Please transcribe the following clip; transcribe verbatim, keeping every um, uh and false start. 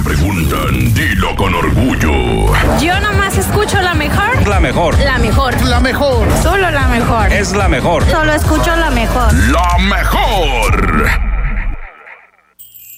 preguntan, dilo con orgullo. Yo nomás escucho la mejor. La mejor. La mejor. La mejor. Solo la mejor. Es la mejor. Solo escucho la mejor. La mejor.